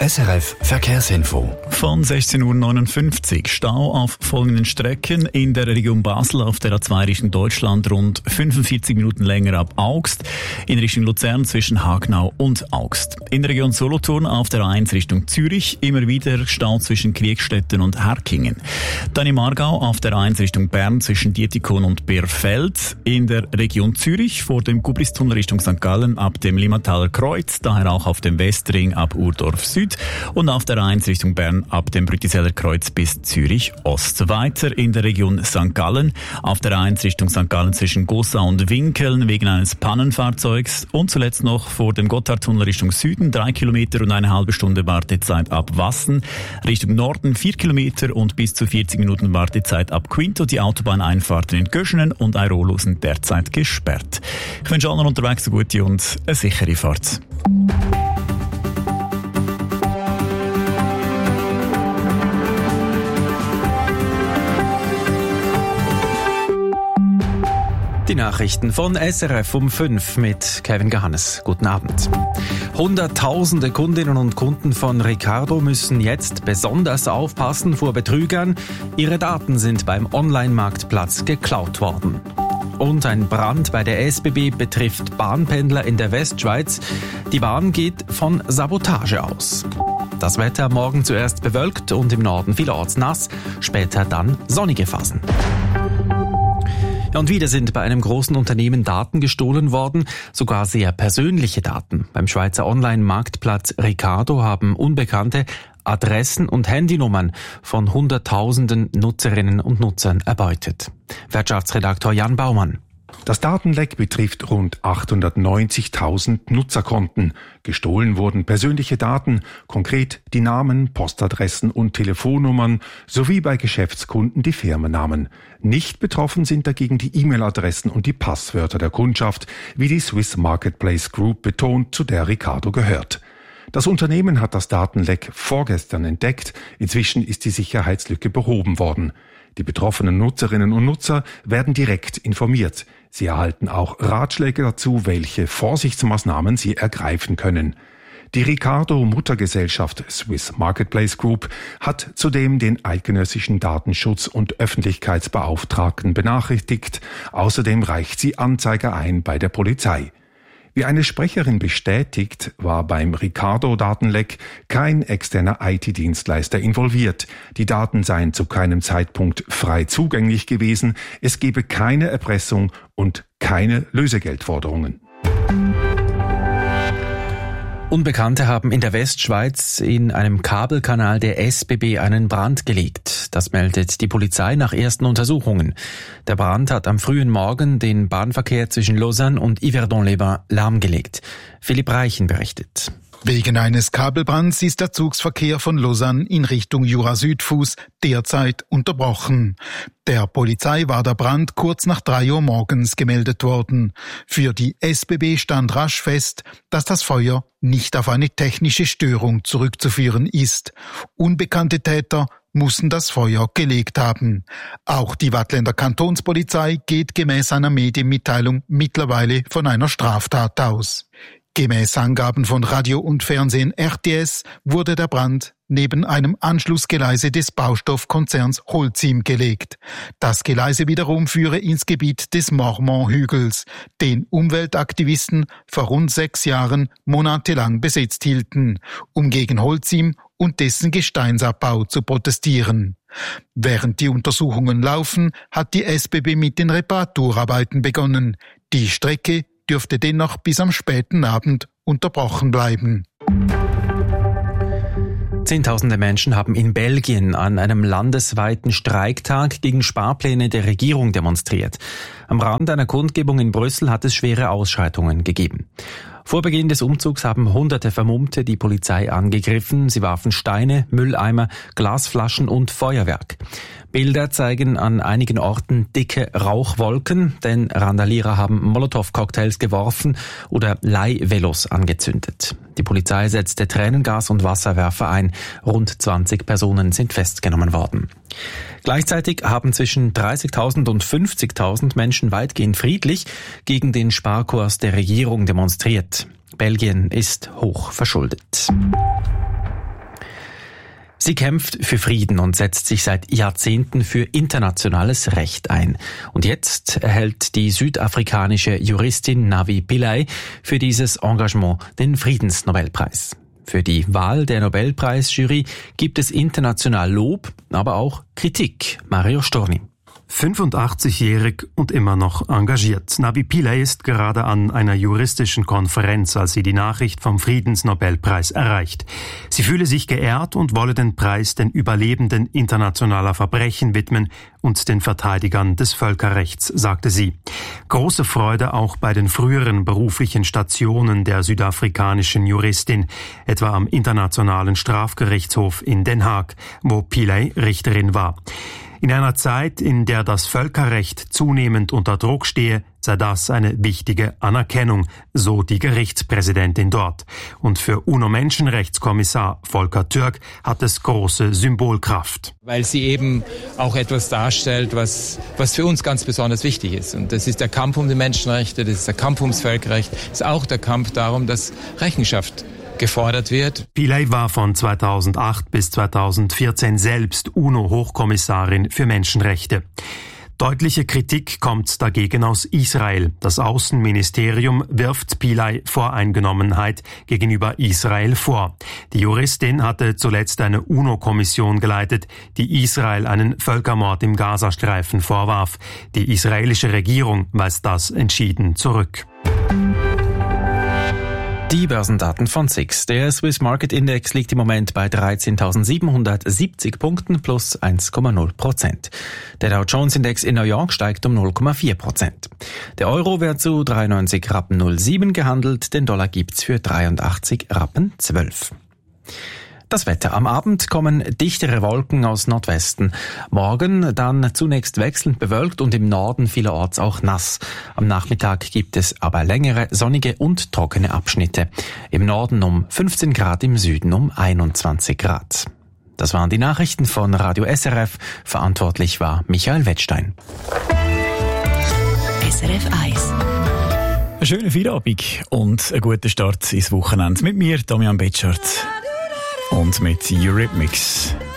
SRF Verkehrsinfo. Von 16.59 Uhr Stau auf folgenden Strecken. In der Region Basel auf der A2 Richtung Deutschland rund 45 Minuten länger ab Augst. In Richtung Luzern zwischen Hagnau und Augst. In der Region Solothurn auf der A1 Richtung Zürich immer wieder Stau zwischen Kriegstetten und Herkingen. Dann im Aargau auf der A1 Richtung Bern zwischen Dietikon und Bärfeld. In der Region Zürich vor dem Gubristunnel Richtung St. Gallen ab dem Limmataler Kreuz. Daher auch auf dem Westring ab Urdorf Süd. Und auf der A1 Richtung Bern ab dem Brütiseller Kreuz bis Zürich Ost. Weiter in der Region St. Gallen, auf der A1 Richtung St. Gallen zwischen Gossau und Winkeln wegen eines Pannenfahrzeugs. Und zuletzt noch vor dem Gotthardtunnel Richtung Süden 3 Kilometer und eine halbe Stunde Wartezeit ab Wassen. Richtung Norden 4 Kilometer und bis zu 40 Minuten Wartezeit ab Quinto. Die Autobahneinfahrten in Göschenen und Airolo sind derzeit gesperrt. Ich wünsche allen unterwegs eine gute und eine sichere Fahrt. Die Nachrichten von SRF um 5 mit Kevin Gahannes. Guten Abend. Hunderttausende Kundinnen und Kunden von Ricardo müssen jetzt besonders aufpassen vor Betrügern. Ihre Daten sind beim Online-Marktplatz geklaut worden. Und ein Brand bei der SBB betrifft Bahnpendler in der Westschweiz. Die Bahn geht von Sabotage aus. Das Wetter morgen zuerst bewölkt und im Norden vielerorts nass, später dann sonnige Phasen. Und wieder sind bei einem großen Unternehmen Daten gestohlen worden, sogar sehr persönliche Daten. Beim Schweizer Online-Marktplatz Ricardo haben Unbekannte Adressen und Handynummern von Hunderttausenden Nutzerinnen und Nutzern erbeutet. Wirtschaftsredaktor Jan Baumann. Das Datenleck betrifft rund 890.000 Nutzerkonten. Gestohlen wurden persönliche Daten, konkret die Namen, Postadressen und Telefonnummern sowie bei Geschäftskunden die Firmennamen. Nicht betroffen sind dagegen die E-Mail-Adressen und die Passwörter der Kundschaft, wie die Swiss Marketplace Group betont, zu der Ricardo gehört. Das Unternehmen hat das Datenleck vorgestern entdeckt. Inzwischen ist die Sicherheitslücke behoben worden. Die betroffenen Nutzerinnen und Nutzer werden direkt informiert. Sie erhalten auch Ratschläge dazu, welche Vorsichtsmaßnahmen sie ergreifen können. Die Ricardo-Muttergesellschaft Swiss Marketplace Group hat zudem den eidgenössischen Datenschutz- und Öffentlichkeitsbeauftragten benachrichtigt. Außerdem reicht sie Anzeige ein bei der Polizei. Wie eine Sprecherin bestätigt, war beim Ricardo-Datenleck kein externer IT-Dienstleister involviert. Die Daten seien zu keinem Zeitpunkt frei zugänglich gewesen. Es gebe keine Erpressung und keine Lösegeldforderungen. Unbekannte haben in der Westschweiz in einem Kabelkanal der SBB einen Brand gelegt. Das meldet die Polizei nach ersten Untersuchungen. Der Brand hat am frühen Morgen den Bahnverkehr zwischen Lausanne und Yverdon-les-Bains lahmgelegt. Philipp Reichen berichtet. Wegen eines Kabelbrands ist der Zugsverkehr von Lausanne in Richtung Jura-Südfuss derzeit unterbrochen. Der Polizei war der Brand kurz nach 3 Uhr morgens gemeldet worden. Für die SBB stand rasch fest, dass das Feuer nicht auf eine technische Störung zurückzuführen ist. Unbekannte Täter mussten das Feuer gelegt haben. Auch die Waadtländer Kantonspolizei geht gemäß einer Medienmitteilung mittlerweile von einer Straftat aus. Gemäß Angaben von Radio und Fernsehen RTS wurde der Brand neben einem Anschlussgeleise des Baustoffkonzerns Holcim gelegt. Das Geleise wiederum führe ins Gebiet des Mormont-Hügels, den Umweltaktivisten vor rund 6 Jahren monatelang besetzt hielten, um gegen Holcim und dessen Gesteinsabbau zu protestieren. Während die Untersuchungen laufen, hat die SBB mit den Reparaturarbeiten begonnen. Die Strecke dürfte dennoch bis am späten Abend unterbrochen bleiben. Zehntausende Menschen haben in Belgien an einem landesweiten Streiktag gegen Sparpläne der Regierung demonstriert. Am Rand einer Kundgebung in Brüssel hat es schwere Ausschreitungen gegeben. Vor Beginn des Umzugs haben Hunderte Vermummte die Polizei angegriffen. Sie warfen Steine, Mülleimer, Glasflaschen und Feuerwerk. Bilder zeigen an einigen Orten dicke Rauchwolken, denn Randalierer haben Molotow-Cocktails geworfen oder Leihvelos angezündet. Die Polizei setzte Tränengas und Wasserwerfer ein. Rund 20 Personen sind festgenommen worden. Gleichzeitig haben zwischen 30.000 und 50.000 Menschen weitgehend friedlich gegen den Sparkurs der Regierung demonstriert. Belgien ist hoch verschuldet. Sie kämpft für Frieden und setzt sich seit Jahrzehnten für internationales Recht ein. Und jetzt erhält die südafrikanische Juristin Navi Pillay für dieses Engagement den Friedensnobelpreis. Für die Wahl der Nobelpreisjury gibt es international Lob, aber auch Kritik. Mario Storni. 85-jährig und immer noch engagiert. Navi Pillay ist gerade an einer juristischen Konferenz, als sie die Nachricht vom Friedensnobelpreis erreicht. Sie fühle sich geehrt und wolle den Preis den Überlebenden internationaler Verbrechen widmen und den Verteidigern des Völkerrechts, sagte sie. Große Freude auch bei den früheren beruflichen Stationen der südafrikanischen Juristin, etwa am Internationalen Strafgerichtshof in Den Haag, wo Pillay Richterin war. In einer Zeit, in der das Völkerrecht zunehmend unter Druck stehe, sei das eine wichtige Anerkennung, so die Gerichtspräsidentin dort. Und für UNO-Menschenrechtskommissar Volker Türk hat es große Symbolkraft. Weil sie eben auch etwas darstellt, was für uns ganz besonders wichtig ist. Und das ist der Kampf um die Menschenrechte, das ist der Kampf ums Völkerrecht, das ist auch der Kampf darum, dass Rechenschaft gefordert wird. Pillay war von 2008 bis 2014 selbst UNO-Hochkommissarin für Menschenrechte. Deutliche Kritik kommt dagegen aus Israel. Das Außenministerium wirft Pillay Voreingenommenheit gegenüber Israel vor. Die Juristin hatte zuletzt eine UNO-Kommission geleitet, die Israel einen Völkermord im Gazastreifen vorwarf. Die israelische Regierung weist das entschieden zurück. Die Börsendaten von SIX. Der Swiss Market Index liegt im Moment bei 13.770 Punkten plus 1,0%. Der Dow Jones Index in New York steigt um 0,4%. Der Euro wird zu 93 Rappen 07 gehandelt, den Dollar gibt's für 83 Rappen 12. Das Wetter. Am Abend kommen dichtere Wolken aus Nordwesten. Morgen dann zunächst wechselnd bewölkt und im Norden vielerorts auch nass. Am Nachmittag gibt es aber längere, sonnige und trockene Abschnitte. Im Norden um 15 Grad, im Süden um 21 Grad. Das waren die Nachrichten von Radio SRF. Verantwortlich war Michael Wettstein. SRF 1. Einen schönen Feierabend und einen guten Start ins Wochenende. Mit mir, Damian Betschart. Und mit Eurythmics.